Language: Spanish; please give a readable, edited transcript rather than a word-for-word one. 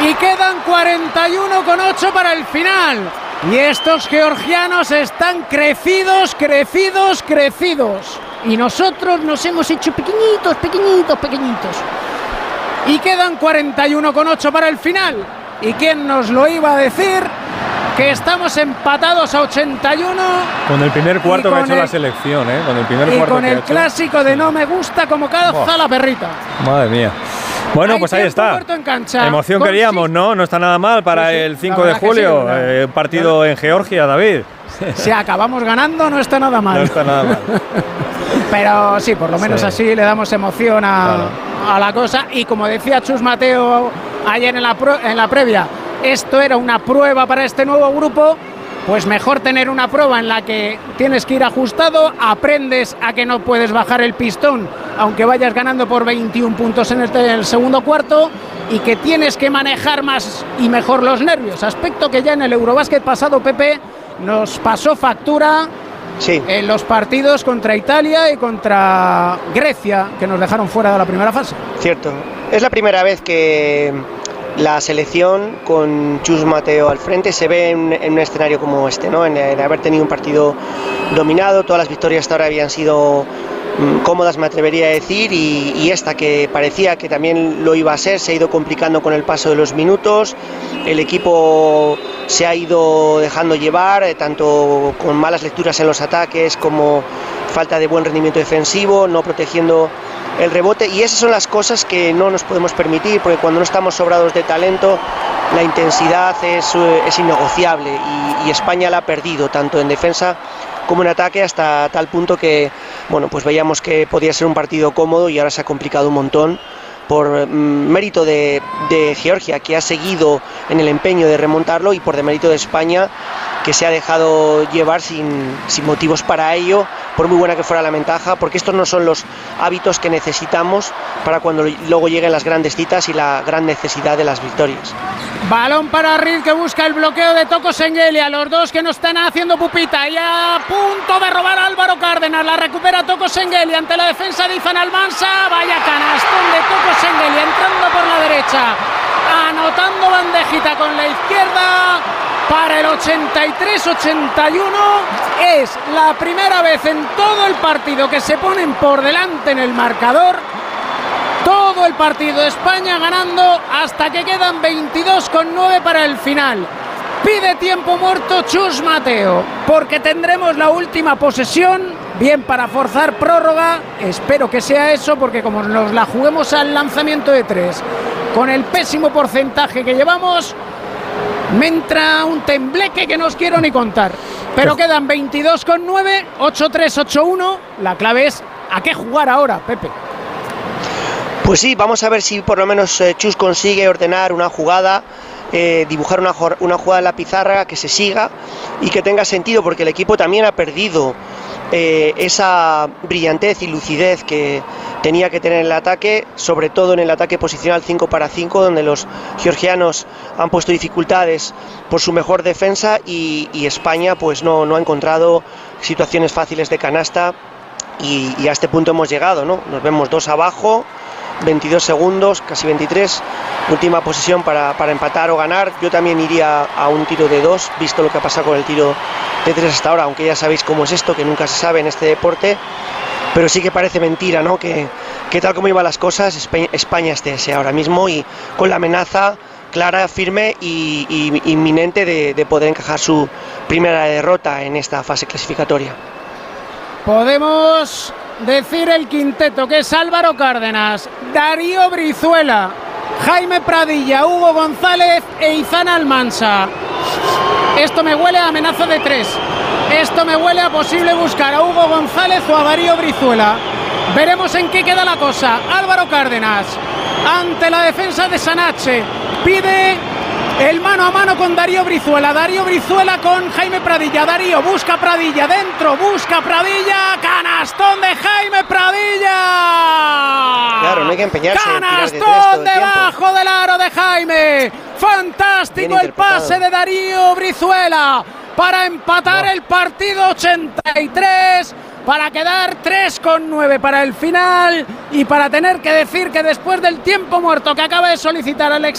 Y quedan 41,8 para el final. Y estos georgianos están crecidos. Y nosotros nos hemos hecho pequeñitos. Y quedan 41,8 para el final. ¿Y quién nos lo iba a decir? Que estamos empatados a 81. Con el primer cuarto que ha hecho la selección, ¿eh? Con el clásico de no me gusta como calza la perrita. Madre mía. Bueno, pues ahí está. Emoción queríamos, ¿no? No está nada mal para el 5 de julio. Un partido en Georgia, David. Si acabamos ganando, no está nada mal. No está nada mal. Pero sí, por lo menos así le damos emoción a la cosa. Y como decía Chus Mateo ayer en la previa, esto era una prueba para este nuevo grupo. Pues mejor tener una prueba en la que tienes que ir ajustado, aprendes a que no puedes bajar el pistón aunque vayas ganando por 21 puntos en el segundo cuarto, y que tienes que manejar más y mejor los nervios, aspecto que ya en el Eurobásquet pasado, Pepe, nos pasó factura en los partidos contra Italia y contra Grecia, que nos dejaron fuera de la primera fase. Cierto, es la primera vez que la selección con Chus Mateo al frente se ve en un escenario como este, ¿no? En haber tenido un partido dominado. Todas las victorias hasta ahora habían sido cómodas, me atrevería a decir, y esta que parecía que también lo iba a ser, se ha ido complicando con el paso de los minutos. El equipo se ha ido dejando llevar, tanto con malas lecturas en los ataques como falta de buen rendimiento defensivo, no protegiendo el rebote, y esas son las cosas que no nos podemos permitir, porque cuando no estamos sobrados de talento, la intensidad es innegociable, y España la ha perdido tanto en defensa como en ataque, hasta tal punto que bueno, pues veíamos que podía ser un partido cómodo y ahora se ha complicado un montón por mérito de Georgia, que ha seguido en el empeño de remontarlo, y por demérito de España, que se ha dejado llevar sin motivos para ello, por muy buena que fuera la ventaja, porque estos no son los hábitos que necesitamos para cuando luego lleguen las grandes citas y la gran necesidad de las victorias. Balón para Reed, que busca el bloqueo de Toko Sengelia, los dos que no están haciendo pupita, y a punto de robar Álvaro Cárdenas, la recupera Toko Sengelia ante la defensa de Izan Almansa. Vaya canastón de Toko Sengelia entrando por la derecha, anotando bandejita con la izquierda para el 83-81. Es la primera vez en todo el partido que se ponen por delante en el marcador. Todo el partido España ganando hasta que quedan 22,9 para el final. Pide tiempo muerto Chus Mateo, porque tendremos la última posesión, bien para forzar prórroga. Espero que sea eso, porque como nos la juguemos al lanzamiento de 3, con el pésimo porcentaje que llevamos, me entra un tembleque que no os quiero ni contar. Pero quedan 22,9, 8-3, 8-1. La clave es a qué jugar ahora, Pepe. Pues sí, vamos a ver si por lo menos Chus consigue ordenar una jugada, dibujar una jugada en la pizarra que se siga y que tenga sentido, porque el equipo también ha perdido esa brillantez y lucidez que tenía que tener en el ataque, sobre todo en el ataque posicional 5 para 5, donde los georgianos han puesto dificultades por su mejor defensa, y España pues no ha encontrado situaciones fáciles de canasta, y a este punto hemos llegado, ¿no? Nos vemos 2 abajo, 22 segundos, casi 23, última posición para empatar o ganar. Yo también iría a un tiro de 2, visto lo que ha pasado con el tiro de 3 hasta ahora, aunque ya sabéis cómo es esto, que nunca se sabe en este deporte, pero sí que parece mentira, ¿no? Que tal como iban las cosas, España esté ahora mismo y con la amenaza clara, firme y inminente de poder encajar su primera derrota en esta fase clasificatoria. Podemos decir el quinteto, que es Álvaro Cárdenas, Darío Brizuela, Jaime Pradilla, Hugo González e Izan Almansa. Esto me huele a amenaza de 3. Esto me huele a posible buscar a Hugo González o a Darío Brizuela. Veremos en qué queda la cosa. Álvaro Cárdenas, ante la defensa de Sanache, pide el mano a mano con Darío Brizuela. Darío Brizuela con Jaime Pradilla. Darío busca Pradilla dentro, busca Pradilla. Canastón de Jaime Pradilla. Claro, no hay que empeñarse. Canastón debajo del aro de Jaime. Fantástico el pase de Darío Brizuela para empatar el partido 83. Para quedar 3,9 para el final y para tener que decir que después del tiempo muerto que acaba de solicitar Alex